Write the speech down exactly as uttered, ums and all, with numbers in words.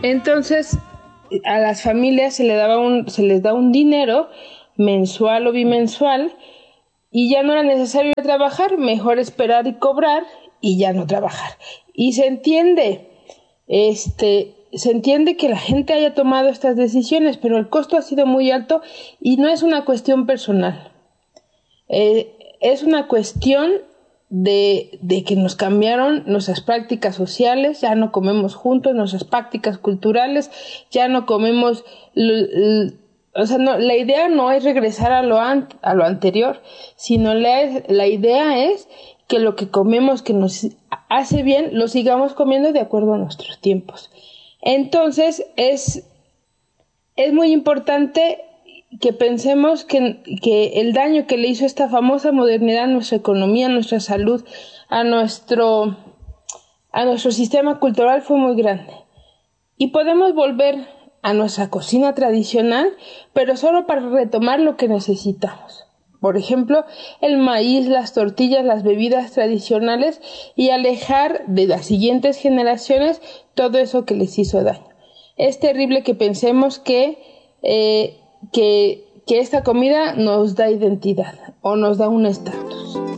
Entonces, a las familias se les daba un, se les da un dinero mensual o bimensual y ya no era necesario trabajar, mejor esperar y cobrar y ya no trabajar. Y se entiende, este, se entiende que la gente haya tomado estas decisiones, pero el costo ha sido muy alto y no es una cuestión personal. Eh, es una cuestión de, de que nos cambiaron nuestras prácticas sociales, ya no comemos juntos, nuestras prácticas culturales, ya no comemos, l- l- o sea, no, la idea no es regresar a lo, an- a lo anterior, sino la, la idea es que lo que comemos que nos hace bien, lo sigamos comiendo de acuerdo a nuestros tiempos. Entonces, es, es muy importante que pensemos que, que el daño que le hizo esta famosa modernidad a nuestra economía, a nuestra salud, a nuestro, a nuestro sistema cultural fue muy grande. Y podemos volver a nuestra cocina tradicional, pero solo para retomar lo que necesitamos. Por ejemplo, el maíz, las tortillas, las bebidas tradicionales y alejar de las siguientes generaciones todo eso que les hizo daño. Es terrible que pensemos que eh, que, que esta comida nos da identidad o nos da un estatus.